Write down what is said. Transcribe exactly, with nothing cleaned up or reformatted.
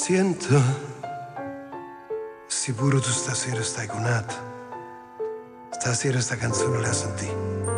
Sento, sicuro tu stasera stai con Nat. Stasera sta canzone la senti.